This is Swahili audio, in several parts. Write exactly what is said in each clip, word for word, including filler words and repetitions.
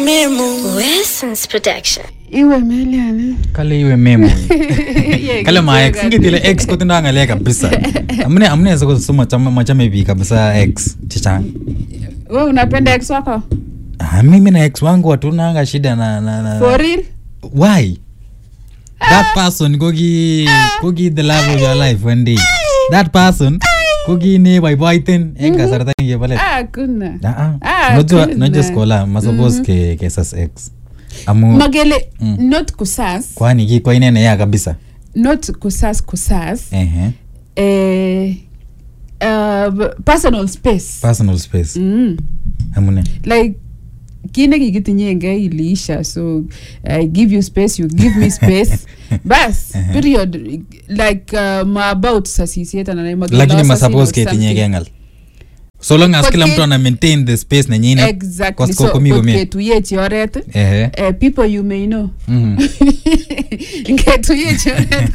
memo. Essence protection. Iwe meli yani. Kale iwe memo. Kale ma ex ngidile ex ko tindanga le kabisa. Amne amne zako soma chama machame bi kabisa ex chicha. Wewe unapenda ex wako? Ah, mimi na ex wangu hatunanga shida na na, na. For real? Why? That person gogi gogi the love of your life one day. That person gogi ne boy boy ten enga sarata nge pale. Ah kuna. Ah ah. No jo no just kola masopos ke ke sas ex. Amu Magele mm. not kusas. Kwani ki kwa inene ya kabisa. Not kusas kusas. Eh eh. Uh, personal space. Personal space. Mm. Amune. Like kine kikitinye nge iliisha, so I give you space, you give me space. Bas period. Like uh, ma about sasisieta na magele. Lakini ma suppose ke tinye gengal. So long as kila mtu ana maintain the space na nyingine. Exactly. So ke tuye chioret. Eh eh people you may know. Mhm. Ke tuye chioret.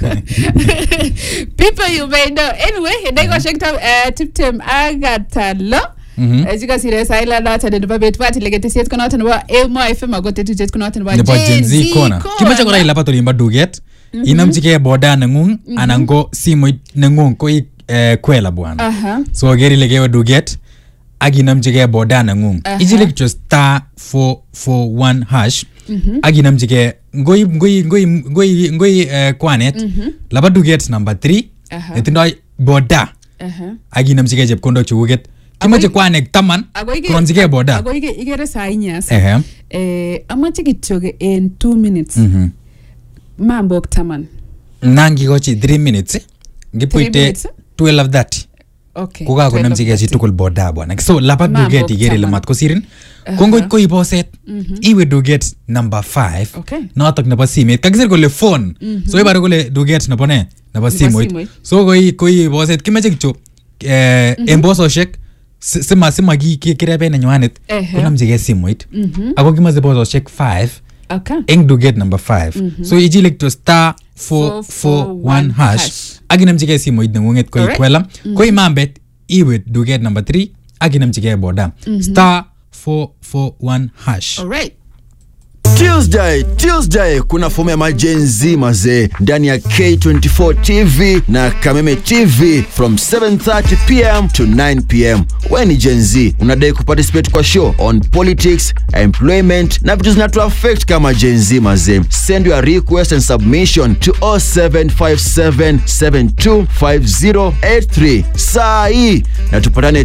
People you may know. Anyway, ndego shekta uh, tiptem agatalo. Mhm. Ejika siresa ila data de babet party legete siet kono tano wa e mo F M agote tu jet kono tano wa Gen Z kona. Kimacha kora ila pato limba duget. Inamjike boda nangung anango simo nangung ko eh kwela bwana. Aha. So geri legewa duget agi namjike boda nangung. Ijile kicho star four four one hash. Agi namjike ngoi ngoi ngoi ngoi ngoi eh, kwanet. Laba duget number three. Etindo boda. Aha. Agi namjike jeb kondo chuget. Kimache kwanek taman kronjike boda. Ago ige igere sainyas. Eh eh amache kityoge in two minutes. Mhm. Mambo taman. Nangi gochi three minutes. Ngipoite twelve thirty. Okay. Kuga ko namjike chi tukul boda bwana. So lapa duget igere le mat ko sirin. Kongo ko iboset. Iwe duget number five. Okay. Notok na simet. Kagisir ko le phone. So ibaro ko le duget na bone na basimoit. So ko i ko iboset kimache kicho eh emboso shek sima sima gi kirebe na nywanet kuna mjige simoit. Ako kimaze boso shek five. Okay. Eng duget number five. So iji like to star four four one hash. Agina mjige simoit na ngunget ko ikwela. Ko imambet iwe duget number three. Agina mjige boda. Star four four one hash. All right. Tuesday, Tuesday kuna fomu ya majenzi mazee ndani ya K twenty-four T V na Kameme T V from seven thirty p m to nine p m When ni Gen Z unadai kuparticipate kwa show on politics, employment na vitu zinatu affect kama Gen Z mazee. Send your request and submission to oh seven five seven seven two five zero eight three. Saa hii na tupatane